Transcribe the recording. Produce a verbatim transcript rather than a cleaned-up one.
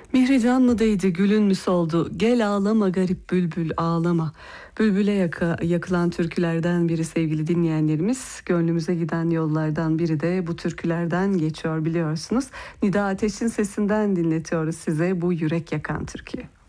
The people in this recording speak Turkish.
Mihri can mı değdi, gülün mü soldu? Gel ağlama garip bülbül ağlama. Bülbüle yaka, yakılan türkülerden biri sevgili dinleyenlerimiz. Gönlümüze giden yollardan biri de bu türkülerden geçiyor biliyorsunuz. Nida Ateş'in sesinden dinletiyoruz size bu yürek yakan türküyü.